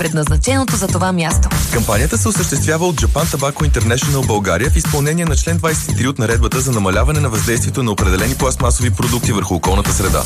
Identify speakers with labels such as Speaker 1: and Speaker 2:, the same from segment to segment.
Speaker 1: предназначеното за това място.
Speaker 2: Кампанията се осъществява от Japan Tobacco International България в изпълнение на член 23 от наредбата за намаляване на въздействието на определени пластмасови продукти върху околната среда.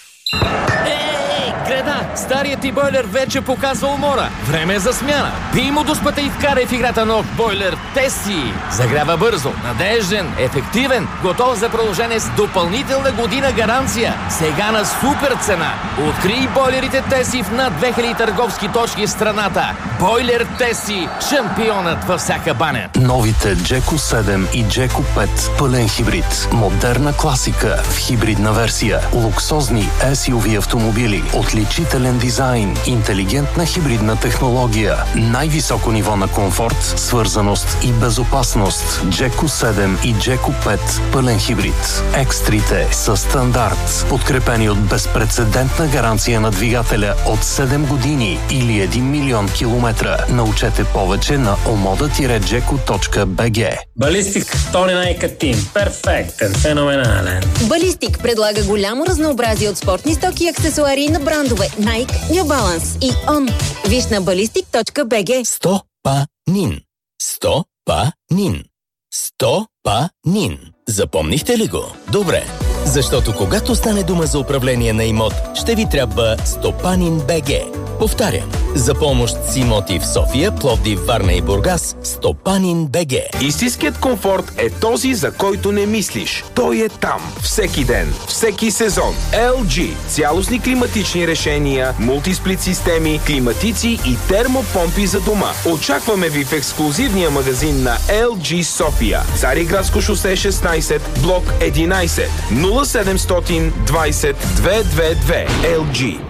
Speaker 3: Греда, старият ти бойлер вече показва умора. Време е за смяна. Бий му дуспата и вкарай в играта нов бойлер Теси. Загрява бързо, надежден, ефективен, готов за продължение с допълнителна година гаранция. Сега на супер цена. Открий бойлерите Теси в над 2000 търговски точки в страната. Бойлер Теси, шампионът във всяка баня.
Speaker 4: Новите Джеко 7 и Джеко 5 пълен хибрид. Модерна класика в хибридна версия. Луксозни SUV автомобили. Отличителен дизайн, интелигентна хибридна технология, най-високо ниво на комфорт, свързаност и безопасност. Джеко 7 и Джеко 5 пълен хибрид. Екстрите са стандарт, подкрепени от безпрецедентна гаранция на двигателя от 7 години или 1 милион километра. Научете повече на omoda-jeco.bg.
Speaker 5: Балистик, Тони Найкатин. Перфектен, феноменален.
Speaker 6: Балистик предлага голямо разнообразие от спортни стоки и аксесуари на брандове Nike, New Balance и On. Виж на ballistic.bg.
Speaker 4: Стопанин. Стопанин. Стопанин. Запомнихте ли го? Добре. Защото когато стане дума за управление на имот, ще ви трябва Стопанин БГ. Повтарям. За помощ с имоти в София, Пловдив, Варна и Бургас, Стопанин БГ.
Speaker 7: Истинският комфорт е този, за който не мислиш. Той е там. Всеки ден, всеки сезон. LG. Цялостни климатични решения, мултисплит системи, климатици и термопомпи за дома. Очакваме ви в ексклузивния магазин на LG София. Цариградско шосе 16, блок 11. 0700 20 222. LG.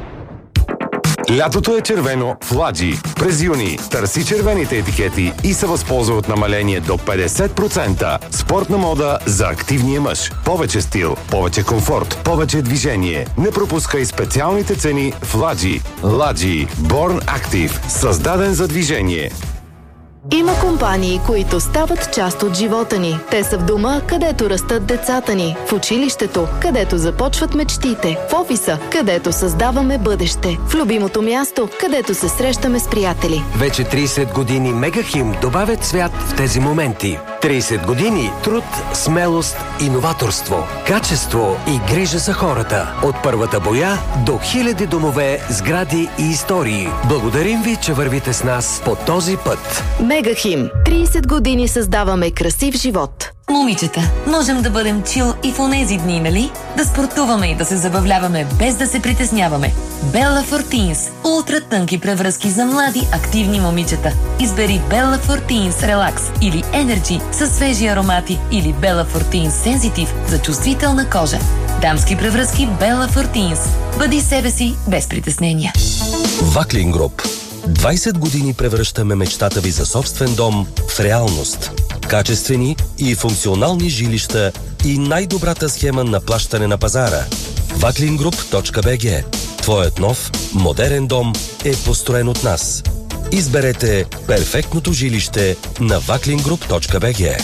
Speaker 8: Лятото е червено в Ладжи. През юни търси червените етикети и се възползва от намаление до 50%. Спортна мода за активния мъж. Повече стил, повече комфорт, повече движение. Не пропускай специалните цени в Ладжи. Ладжи. Born Active. Създаден за движение.
Speaker 9: Има компании, които стават част от живота ни. Те са в дома, където растат децата ни. В училището, където започват мечтите. В офиса, където създаваме бъдеще. В любимото място, където се срещаме с приятели.
Speaker 10: Вече 30 години Мегахим добавят цвят в тези моменти. 30 години труд, смелост и новаторство. Качество и грижа за хората. От първата боя до хиляди домове, сгради и истории. Благодарим ви, че вървите с нас по този път.
Speaker 9: Мегахим. 30 години създаваме красив живот.
Speaker 1: Момичета, можем да бъдем чил и в онези дни, нали? Да спортуваме и да се забавляваме без да се притесняваме. Bella Fortins. Ултра тънки превръзки за млади, активни момичета. Избери Bella Fortins Relax или Energy със свежи аромати или Bella Fortins Sensitive за чувствителна кожа. Дамски превръзки Bella Fortins. Бъди себе си без притеснения.
Speaker 4: Ваклин Груп. 20 години превръщаме мечтата ви за собствен дом в реалност. Качествени и функционални жилища и най-добрата схема на плащане на пазара. Vaklingroup.bg. Твоят нов, модерен дом е построен от нас. Изберете перфектното жилище на Vaklingroup.bg.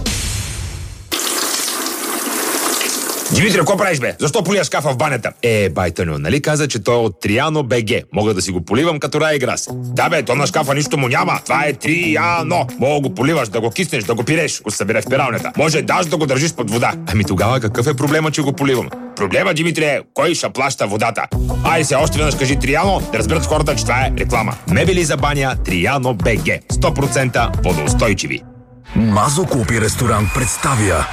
Speaker 11: Димитри, какво правиш, бе? Защо полия шкафа в банята? Байтъню, нали каза, че той е от Триано БГ. Мога да си го поливам като Райграс. Да, бе, то на шкафа нищо му няма. Това е Триано. Мога го поливаш, да го киснеш, да го пиреш, го събере в пиралнята. Може даже да го държиш под вода. Ами тогава какъв е проблема, че го поливам? Проблема, Димитри, е кой ще плаща водата. Ай се, още веднъж кажи Триано, да разберат хората, че това е реклама. Мебели за баня Триано БГ. 100% водоустойчиви.
Speaker 12: Мазо Купи ресторант представя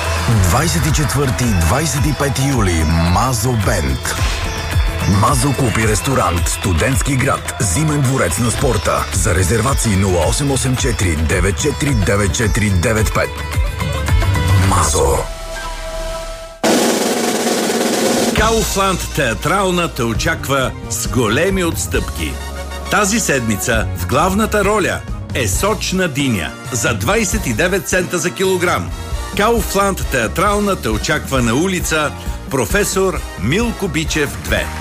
Speaker 12: 24-25 юли Мазо Бенд. Мазо Купи ресторант, Студентски град, Зимен дворец на спорта. За резервации 0884 949495. Мазо.
Speaker 13: Кауфланд театрална те очаква с големи отстъпки. Тази седмица в главната роля е сочна диня за 29 цента за килограм. Кауфланд театрална те очаква на улица Професор Милко Бичев 2.